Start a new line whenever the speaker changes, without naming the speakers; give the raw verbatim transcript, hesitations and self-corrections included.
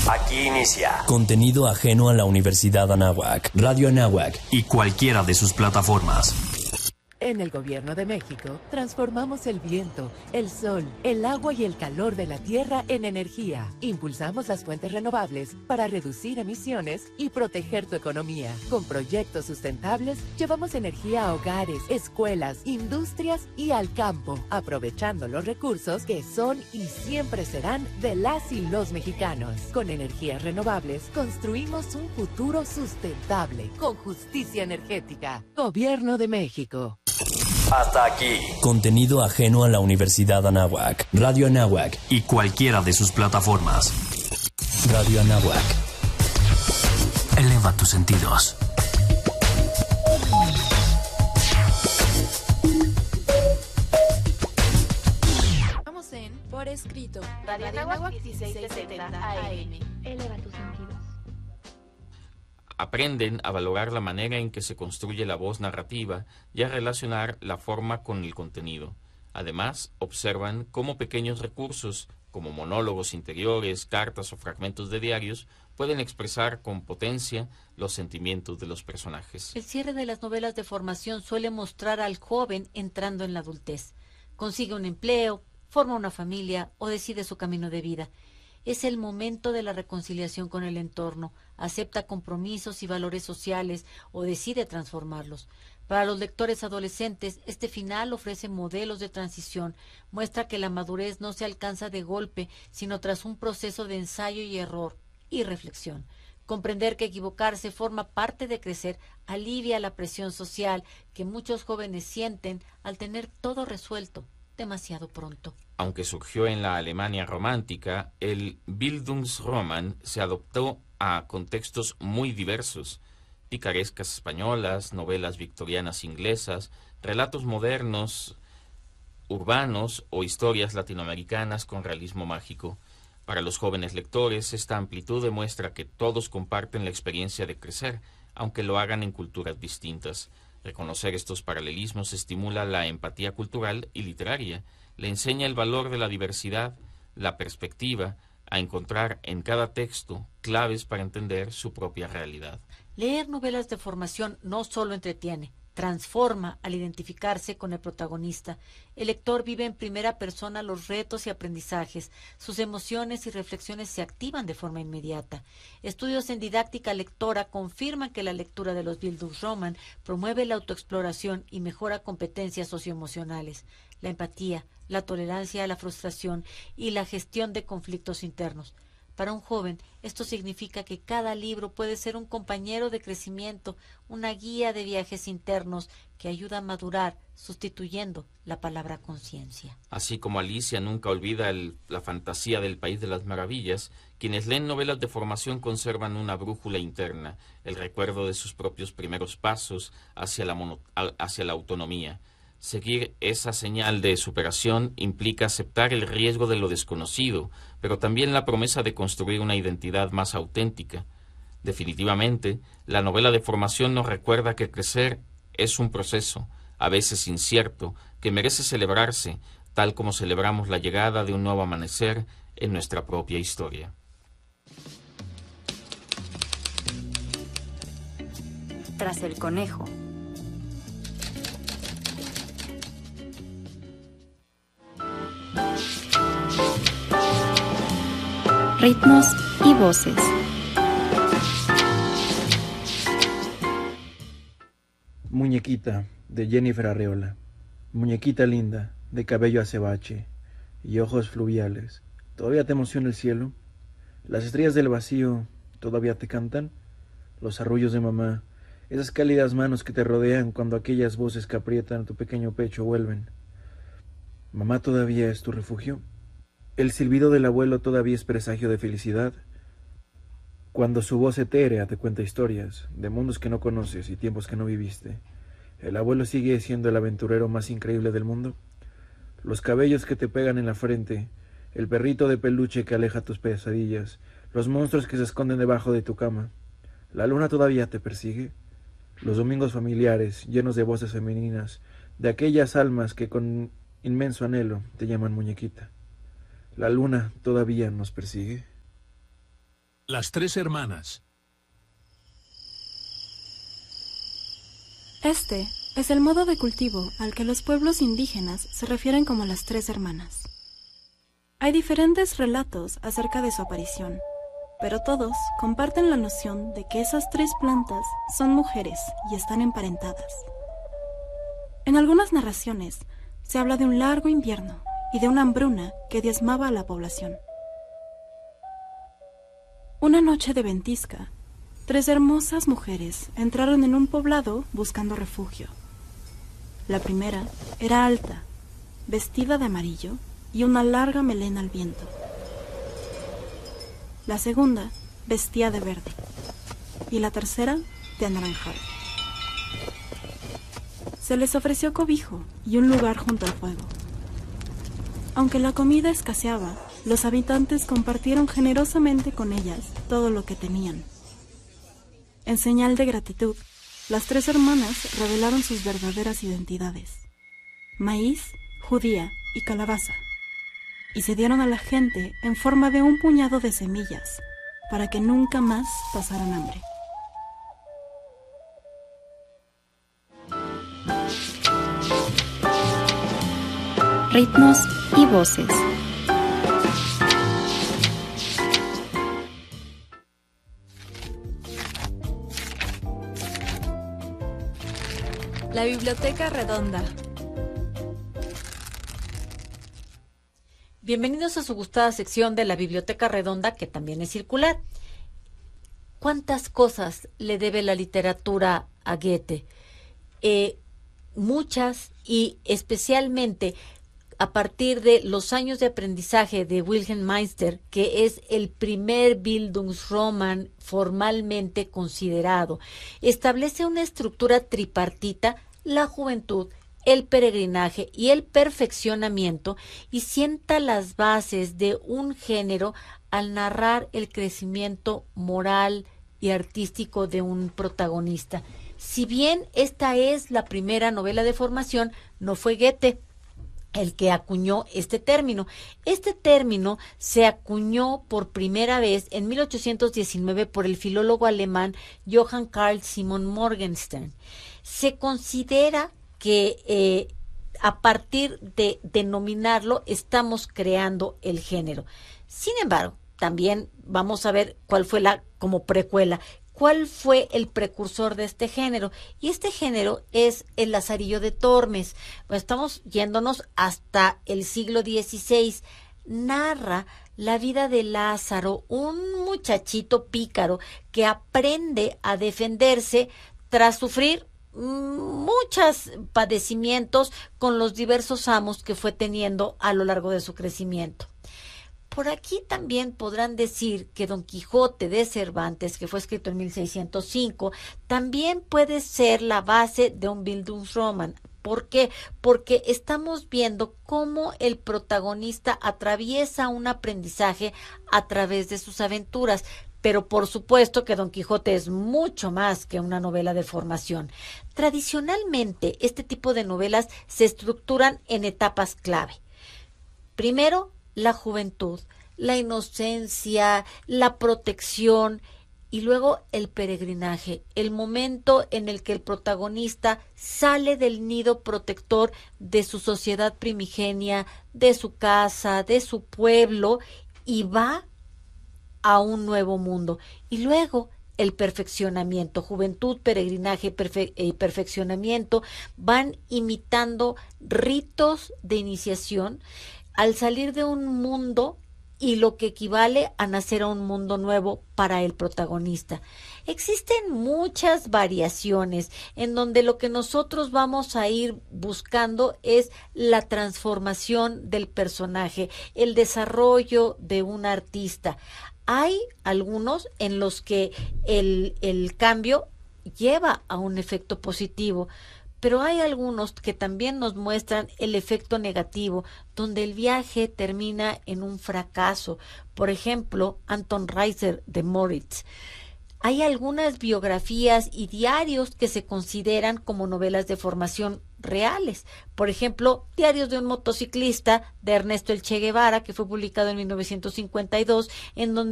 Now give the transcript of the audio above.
Aquí inicia
contenido ajeno a la Universidad Anáhuac, Radio Anáhuac
y cualquiera de sus plataformas.
En el Gobierno de México, transformamos el viento, el sol, el agua y el calor de la tierra en energía. Impulsamos las fuentes renovables para reducir emisiones y proteger tu economía. Con proyectos sustentables, llevamos energía a hogares, escuelas, industrias y al campo, aprovechando los recursos que son y siempre serán de las y los mexicanos. Con energías renovables, construimos un futuro sustentable, con justicia energética. Gobierno de México.
Hasta aquí.
Contenido ajeno a la Universidad Anáhuac, Radio Anáhuac
y cualquiera de sus plataformas.
Radio Anáhuac.
Eleva tus sentidos.
Vamos en Por Escrito. Radio Anáhuac dieciséis setenta A M.
Eleva tus sentidos.
Aprenden a valorar la manera en que se construye la voz narrativa y a relacionar la forma con el contenido. Además, observan cómo pequeños recursos, como monólogos interiores, cartas o fragmentos de diarios, pueden expresar con potencia los sentimientos de los personajes.
El cierre de las novelas de formación suele mostrar al joven entrando en la adultez. Consigue un empleo, forma una familia o decide su camino de vida. Es el momento de la reconciliación con el entorno, acepta compromisos y valores sociales o decide transformarlos. Para los lectores adolescentes, este final ofrece modelos de transición, muestra que la madurez no se alcanza de golpe, sino tras un proceso de ensayo y error y reflexión. Comprender que equivocarse forma parte de crecer alivia la presión social que muchos jóvenes sienten al tener todo resuelto demasiado pronto.
Aunque surgió en la Alemania romántica, el Bildungsroman se adoptó a contextos muy diversos: picarescas españolas, novelas victorianas inglesas, relatos modernos, urbanos o historias latinoamericanas con realismo mágico. Para los jóvenes lectores, esta amplitud demuestra que todos comparten la experiencia de crecer, aunque lo hagan en culturas distintas. Reconocer estos paralelismos estimula la empatía cultural y literaria, le enseña el valor de la diversidad, la perspectiva, a encontrar en cada texto claves para entender su propia realidad.
Leer novelas de formación no solo entretiene, transforma al identificarse con el protagonista. El lector vive en primera persona los retos y aprendizajes. Sus emociones y reflexiones se activan de forma inmediata. Estudios en didáctica lectora confirman que la lectura de los Bildungsroman promueve la autoexploración y mejora competencias socioemocionales, la empatía, la tolerancia a la frustración y la gestión de conflictos internos. Para un joven, esto significa que cada libro puede ser un compañero de crecimiento, una guía de viajes internos que ayuda a madurar, sustituyendo la palabra conciencia.
Así como Alicia nunca olvida el, la fantasía del País de las Maravillas, quienes leen novelas de formación conservan una brújula interna, el recuerdo de sus propios primeros pasos hacia la, mono, hacia la autonomía. Seguir esa señal de superación implica aceptar el riesgo de lo desconocido, pero también la promesa de construir una identidad más auténtica. Definitivamente, la novela de formación nos recuerda que crecer es un proceso, a veces incierto, que merece celebrarse, tal como celebramos la llegada de un nuevo amanecer en nuestra propia historia.
Tras el conejo. Ritmos y voces.
Muñequita, de Jennifer Arreola. Muñequita linda, de cabello azabache y ojos fluviales. ¿Todavía te emociona el cielo? ¿Las estrellas del vacío todavía te cantan? Los arrullos de mamá, esas cálidas manos que te rodean cuando aquellas voces que aprietan tu pequeño pecho vuelven. ¿Mamá todavía es tu refugio? ¿El silbido del abuelo todavía es presagio de felicidad? Cuando su voz etérea te cuenta historias de mundos que no conoces y tiempos que no viviste, ¿el abuelo sigue siendo el aventurero más increíble del mundo? Los cabellos que te pegan en la frente, el perrito de peluche que aleja tus pesadillas, los monstruos que se esconden debajo de tu cama, ¿la luna todavía te persigue? Los domingos familiares, llenos de voces femeninas, de aquellas almas que con inmenso anhelo te llaman muñequita. ¿La luna todavía nos persigue?
Las tres hermanas.
Este es el modo de cultivo al que los pueblos indígenas se refieren como las tres hermanas. Hay diferentes relatos acerca de su aparición, pero todos comparten la noción de que esas tres plantas son mujeres y están emparentadas. En algunas narraciones se habla de un largo invierno y de una hambruna que diezmaba a la población. Una noche de ventisca, tres hermosas mujeres entraron en un poblado buscando refugio. La primera era alta, vestida de amarillo y una larga melena al viento. La segunda vestía de verde y la tercera de anaranjado. Se les ofreció cobijo y un lugar junto al fuego. Aunque la comida escaseaba, los habitantes compartieron generosamente con ellas todo lo que tenían. En señal de gratitud, las tres hermanas revelaron sus verdaderas identidades: maíz, judía y calabaza, y se dieron a la gente en forma de un puñado de semillas para que nunca más pasaran hambre.
Ritmos y voces.
La Biblioteca Redonda.
Bienvenidos a su gustada sección de la Biblioteca Redonda, que también es circular. ¿Cuántas cosas le debe la literatura a Goethe? Eh, muchas, y especialmente a partir de los años de aprendizaje de Wilhelm Meister, que es el primer Bildungsroman formalmente considerado. Establece una estructura tripartita: la juventud, el peregrinaje y el perfeccionamiento, y sienta las bases de un género al narrar el crecimiento moral y artístico de un protagonista. Si bien esta es la primera novela de formación, no fue Goethe el que acuñó este término. Este término se acuñó por primera vez en mil ochocientos diecinueve por el filólogo alemán Johann Carl Simon Morgenstern. Se considera que eh, a partir de denominarlo estamos creando el género. Sin embargo, también vamos a ver cuál fue la, como precuela, cuál fue el precursor de este género. Y este género es el Lazarillo de Tormes. Pues estamos yéndonos hasta el siglo dieciséis. Narra la vida de Lázaro, un muchachito pícaro que aprende a defenderse tras sufrir muchos padecimientos con los diversos amos que fue teniendo a lo largo de su crecimiento. Por aquí también podrán decir que Don Quijote de Cervantes, que fue escrito en mil seiscientos cinco, también puede ser la base de un Bildungsroman. ¿Por qué? Porque estamos viendo cómo el protagonista atraviesa un aprendizaje a través de sus aventuras. Pero por supuesto que Don Quijote es mucho más que una novela de formación. Tradicionalmente, este tipo de novelas se estructuran en etapas clave. Primero, la juventud, la inocencia, la protección, y luego el peregrinaje, el momento en el que el protagonista sale del nido protector de su sociedad primigenia, de su casa, de su pueblo, y va a un nuevo mundo. Y luego el perfeccionamiento, juventud, peregrinaje y perfe eh, perfeccionamiento van imitando ritos de iniciación al salir de un mundo y lo que equivale a nacer a un mundo nuevo para el protagonista. Existen muchas variaciones en donde lo que nosotros vamos a ir buscando es la transformación del personaje, el desarrollo de un artista. Hay algunos en los que el, el cambio lleva a un efecto positivo, pero hay algunos que también nos muestran el efecto negativo, donde el viaje termina en un fracaso. Por ejemplo, Anton Reiser de Moritz. Hay algunas biografías y diarios que se consideran como novelas de formación reales. Por ejemplo, Diarios de un motociclista de Ernesto El Che Guevara, que fue publicado en mil novecientos cincuenta y dos, en donde